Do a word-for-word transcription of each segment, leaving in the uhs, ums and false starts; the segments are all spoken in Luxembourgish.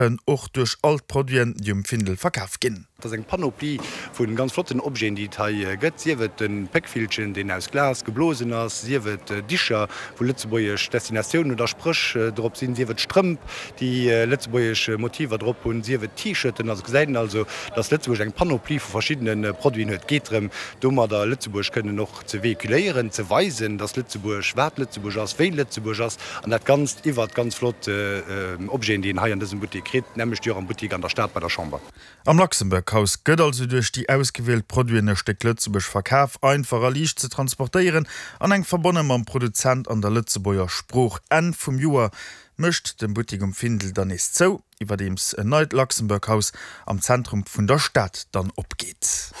och durch Altproduen jum Findel verkauf gin. Das eng Panoplie vu den ganz flotten Objen, die Teil gëtt. Sie wird den Päckfilchen, den aus Glas geblosen ass, sie wird äh, Dicher vu Lützeburgch Destinationen oder Sprch äh, drop sinn, sie wird Strmp, die äh, Lützeburgsche Motive drop und sie wird T-Shirten as gesäiden, also das Lützeburg eng Panoplie vu verschiedenen äh, Produien huet getrem. Dummer der Lützeburg könne noch ze vehikuléieren, ze weisen, dass Lützeburg Schwert Lützeburg ass, Wein Lützeburg ass, an dat ganz iwwer ganz flott äh, äh, Objen, die in Hai an diesem Boutique krit, nämlich an Boutique an der Stadt bei der Chambre. Am Luxemburghaus gëtt also durch die ausgewählt Produiene Steck Lützeburg Verkauf einfacher leicht zu transportieren, an eng verbonnen am Produzent an der Lützeburger Spruch en vum Joer mischt den Boutique um Findel dann ist so, iwwer dems ein neues Luxemburghaus am Zentrum vun der Stadt dann opgeht.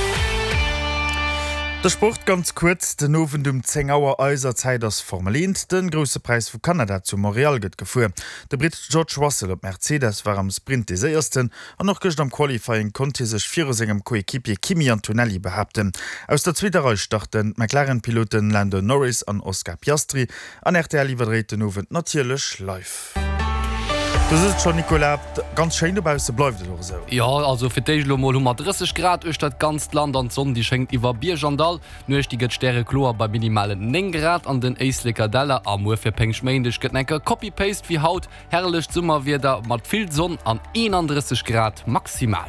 Der Sport ganz kurz, den Ofen dem Zengauer Eiserzeit das Formelint, den grosse Preis vu Kanada zu Montreal gëtt gefu. Der Brit George Russell op Mercedes war am Sprint des ersten, an noch gëcht am Qualifying konnte sech vir segem Koekipier Kimi Antonelli behaupten. Aus der Zwitterreich starten McLaren-Piloten Lando Norris an Oscar Piastri, an R T L iwwerreet den Ofen natierlech live. Das ist schon Nicolas ganz schön dabei se bleibt so. Ja, also für dreißig Grad ist das ganz Land an Sonne, die schenkt über Bierjandal, nur ist die get Sterre Chlor bei minimalen neun Grad an den Eislicker Delle, am für Pengschmeindisch get necker Copy-Paste wie Haut, herrlich Sommer wieder mit viel Sonne an einunddreißig Grad maximal.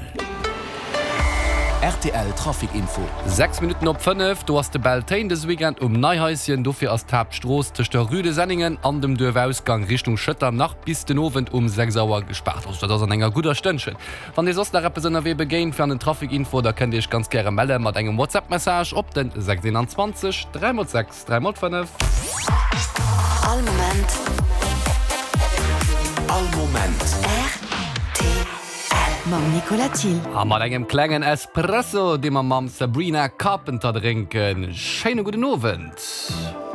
R T L Trafikinfo. sechs Minuten op fünf, du hast de Beltain des Weekend um Neuhäuschen, dufir as Tabstroß tisch der Rüde Senningen an dem Dürweausgang Richtung Schëtter nach bis den Owen um sechs Uhr gespart. Also, das ist ein enger guter Stündchen. Wenn ihr sonst der Representative begehen für einen Trafikinfo, da könnt ihr euch ganz gerne melden mit einem WhatsApp-Message op den sechs zwei drei sechs drei fünf. All Moment. All Moment. Mam Nicolas Thiel. Am mat engem klengen Espresso, de man mam Sabrina Carpenter trinken. Scheine guten Abend.